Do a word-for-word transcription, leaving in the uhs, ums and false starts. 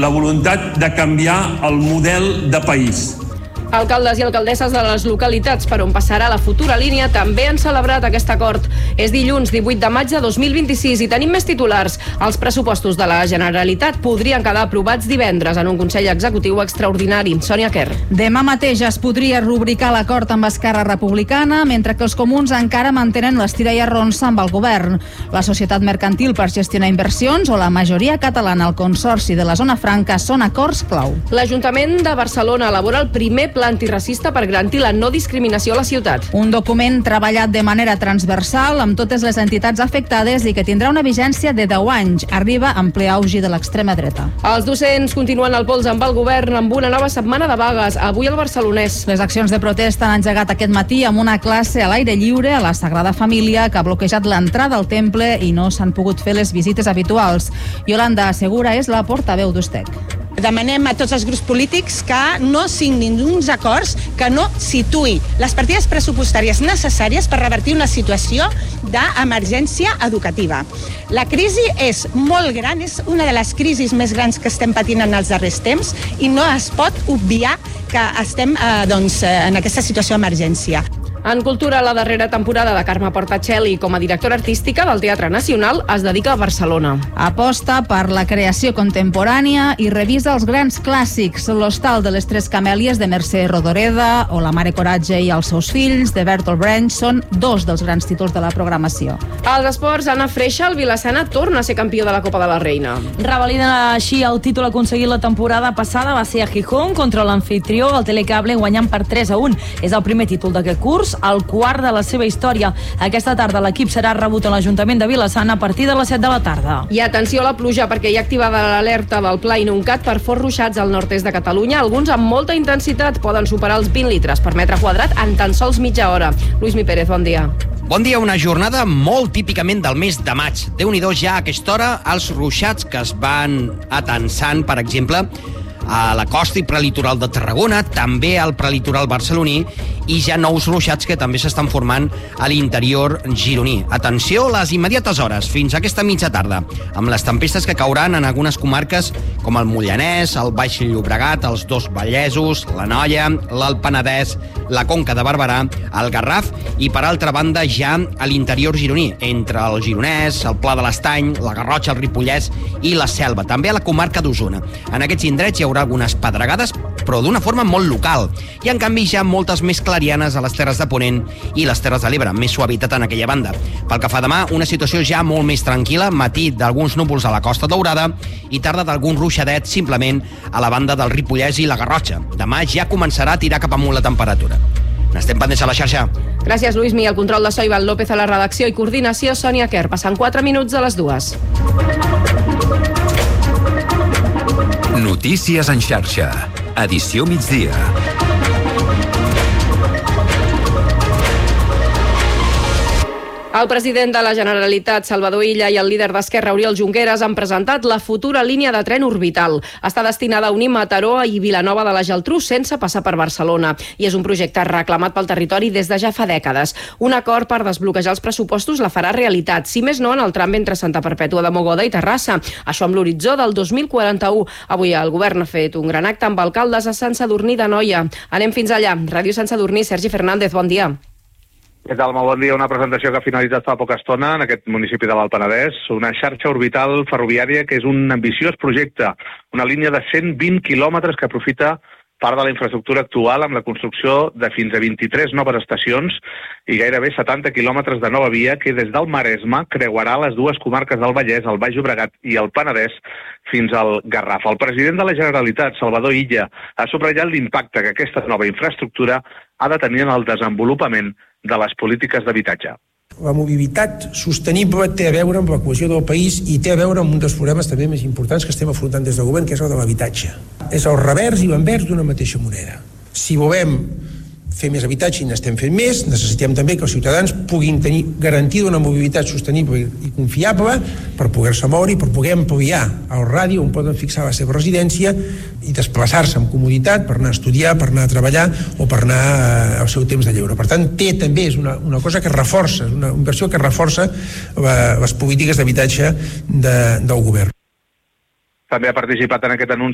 la voluntat de canviar el model de país. Alcaldes i alcaldesses de les localitats per on passarà la futura línia també han celebrat aquest acord. És dilluns divuit de maig de dos mil vint-i-sis i tenim més titulars. Els pressupostos de la Generalitat podrien quedar aprovats divendres en un Consell Executiu extraordinari. Sònia Quer. Demà mateix es podria rubricar l'acord amb Esquerra Republicana, mentre que els comuns encara mantenen l'estira i arronsa amb el govern. La Societat Mercantil per gestionar inversions o la majoria catalana al Consorci de la Zona Franca són acords clau. L'Ajuntament de Barcelona elabora el primer pla antiracista per garantir la no discriminació a la ciutat. Un document treballat de manera transversal amb totes les entitats afectades i que tindrà una vigència de deu anys. Arriba en ple auge de l'extrema dreta. Els docents continuen al pols amb el govern amb una nova setmana de vagues. Avui al Barcelonès. Les accions de protesta han engegat aquest matí amb una classe a l'aire lliure a la Sagrada Família que ha bloquejat l'entrada al temple i no s'han pogut fer les visites habituals. Yolanda Segura és la portaveu d'Ustec. Demanem a tots els grups polítics que no signin uns acords que no situï les partides pressupostàries necessàries per revertir una situació d'emergència educativa. La crisi és molt gran, és una de les crisis més grans que estem patint en els darrers temps i no es pot obviar que estem eh, doncs, en aquesta situació d'emergència. En cultura, la darrera temporada de Carme Portacelli com a directora artística del Teatre Nacional es dedica a Barcelona. Aposta per la creació contemporània i revisa els grans clàssics, l'Hostal de les Tres Camèlies de Mercè Rodoreda o La Mare Coratge i els seus fills de Bertolt Brecht són dos dels grans títols de la programació. Als esports, Anna Freixa, el Vilassana torna a ser campió de la Copa de la Reina. Revalida així el títol aconseguit la temporada passada va ser a Gijón contra l'anfitrió, el Telecable, guanyant per tres a un. És el primer títol d'aquest curs, el quart de la seva història. Aquesta tarda l'equip serà rebut a l'Ajuntament de Vilassana a partir de les set de la tarda. I atenció a la pluja, perquè hi ha activada l'alerta del Pla inuncat per forts ruixats al nord-est de Catalunya. Alguns amb molta intensitat poden superar els vint litres per metre quadrat en tan sols mitja hora. Luismi Pérez, bon dia. Bon dia, una jornada molt típicament del mes de maig. Déu-n'hi-do ja a aquesta hora els ruixats que es van atensant, per exemple, a la costa i prelitoral de Tarragona, també al prelitoral barceloní, i ja nous ruixats que també s'estan formant a l'interior gironí. Atenció a les immediates hores, fins a aquesta mitja tarda, amb les tempestes que cauran en algunes comarques com el Moianès, el Baix Llobregat, els dos Vallesos, l'Anoia, l'Alt Penedès, la Conca de Barberà, el Garraf i, per altra banda, ja a l'interior gironí, entre el Gironès, el Pla de l'Estany, la Garrotxa, el Ripollès i la Selva, també a la comarca d'Osona. En aquests indrets hi haurà algunes pedregades, però d'una forma molt local. I, en canvi, ja moltes més clarianes a les Terres de Ponent i les Terres de l'Ebre, més suavitat en aquella banda. Pel que fa a demà, una situació ja molt més tranquil·la, matí d'alguns núvols a la Costa Daurada i tarda d'algun ruixadet simplement a la banda del Ripollès i la Garrotxa. Demà ja començarà a tirar cap amunt la temperatura. N'estem pendents a la xarxa. Gràcies, Luismi. El control de so, Ivan López a la redacció i coordinació, Sònia Quer. Passant quatre minuts a les dues. Notícies en xarxa. Edició migdia. El president de la Generalitat, Salvador Illa, i el líder d'Esquerra, Oriol Junqueras, han presentat la futura línia de tren orbital. Està destinada a unir Mataró i Vilanova de la Geltrú sense passar per Barcelona. I és un projecte reclamat pel territori des de ja fa dècades. Un acord per desbloquejar els pressupostos la farà realitat, si més no en el tram entre Santa Perpètua de Mogoda i Terrassa. Això amb l'horitzó del dos mil quaranta-u. Avui el govern ha fet un gran acte amb alcaldes a Sant Sadurní d'Anoia. Anem fins allà. Ràdio Sant Sadurní, Sergi Fernández, bon dia. Què tal? Molt bon dia. Una presentació que ha finalitzat fa poca estona en aquest municipi de l'Alt Penedès. Una xarxa orbital ferroviària que és un ambiciós projecte. Una línia de cent vint quilòmetres que aprofita part de la infraestructura actual amb la construcció de fins a vint-i-tres noves estacions i gairebé setanta quilòmetres de nova via que des del Maresme creuarà les dues comarques del Vallès, el Baix Llobregat i el Penedès, fins al Garraf. El president de la Generalitat, Salvador Illa, ha subratllat l'impacte que aquesta nova infraestructura ha de tenir en el desenvolupament de les polítiques d'habitatge. La mobilitat sostenible té a veure amb la cohesió del país i té a veure amb un dels problemes també més importants que estem afrontant des del govern, que és el de l'habitatge. És el revers i l'envers d'una mateixa moneda. Si volem fer més habitatge i n'estem fent més, necessitem també que els ciutadans puguin tenir garantida una mobilitat sostenible i confiable per poder-se moure i per poder ampliar el radi on poden fixar la seva residència i desplaçar-se amb comoditat per anar a estudiar, per anar a treballar o per anar al seu temps de lleure. Per tant, té també és una, una cosa que reforça, una inversió que reforça la, les polítiques d'habitatge de, del govern. També ha participat en aquest anunci